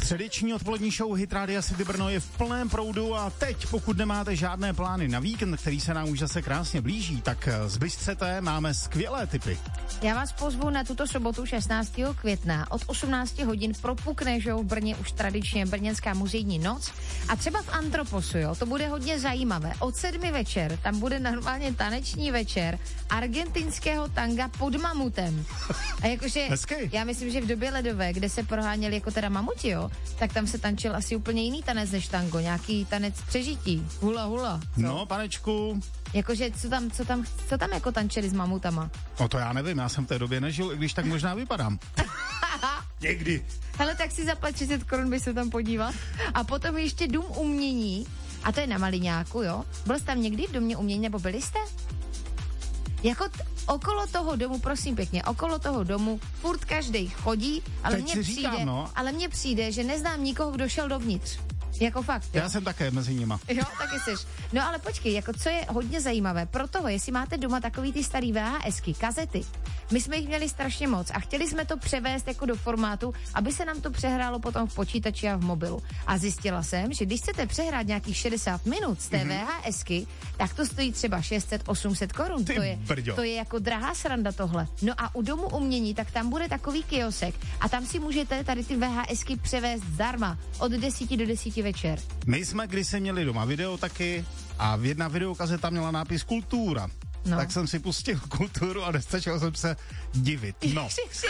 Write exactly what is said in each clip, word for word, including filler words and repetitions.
Středeční odpolední show Hit Rádia City Brno je v plném proudu a teď, pokud nemáte žádné plány na víkend, který se nám už zase krásně blíží, tak zbystřete, máme skvělé tipy. Já vás pozvu na tuto sobotu šestnáctého května. Od osmnácti hodin propukne show v Brně už tradičně brněnská muzejní noc. A třeba v Antroposu, jo, to bude hodně zajímavé. Od sedmi večer tam bude normálně taneční večer argentinského tanga pod mamutem. A jakože, hezky. Já myslím, že v době ledové, kde se proháněli jako teda mamuti, jo, tak tam se tančil asi úplně jiný tanec než tango, nějaký tanec přežití. Hula hula. Co? No, panečku. Jakože, co tam, co tam, co tam jako tančili s mamutama? O to já nevím, já jsem v té době nežil, i když tak možná vypadám. Někdy. Hele, tak si zaplať třicet korun, by se tam podívat. A potom ještě Dům umění, a to je na Maliňáku, jo? Byl jsi tam někdy v Domě umění, nebo byli jste? Jako t- okolo toho domu, prosím pěkně, okolo toho domu furt každej chodí, ale mně přijde, říkám, no. ale mně přijde, že neznám nikoho, kdo šel dovnitř. Jako fakt, jo? Já jsem také mezi nima. Jo, taky jsi. No ale počkej, jako co je hodně zajímavé, pro toho, jestli máte doma takový ty starý VHSky, kazety, my jsme jich měli strašně moc a chtěli jsme to převést jako do formátu, aby se nám to přehrálo potom v počítači a v mobilu. A zjistila jsem, že když chcete přehrát nějakých šedesát minut z té mm-hmm. VHSky, tak to stojí třeba šest set osm set korun. To je, to je jako drahá sranda tohle. No a u Domu umění, tak tam bude takový kiosek a tam si můžete tady ty VHSky převést zdarma od deseti do deseti večer. My jsme kdysi měli doma video taky a jedna videokazeta měla nápis Kultura. No. Tak jsem si pustil Kulturu a nestačil jsem se divit. No.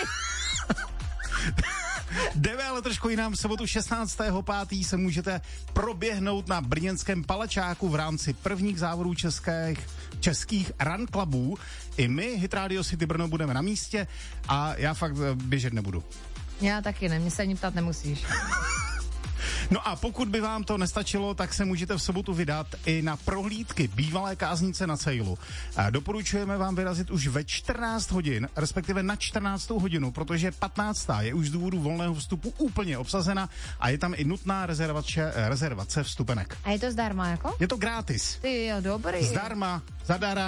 Jdeme ale trošku jinam. V sobotu šestnáctého pátého se můžete proběhnout na brněnském Palačáku v rámci prvních závodů českých, českých run clubů. I my, Hit Radio City Brno, budeme na místě a já fakt běžet nebudu. Já taky ne, mě se ani ptát nemusíš. No a pokud by vám to nestačilo, tak se můžete v sobotu vydat i na prohlídky bývalé káznice na Sejlu. A doporučujeme vám vyrazit už ve čtrnáct hodin, respektive na čtrnáctou hodinu, protože patnáctá je už z důvodu volného vstupu úplně obsazena a je tam i nutná rezervace, rezervace vstupenek. A je to zdarma jako? Je to gratis. Ty jo, dobrý. Zdarma, zadara.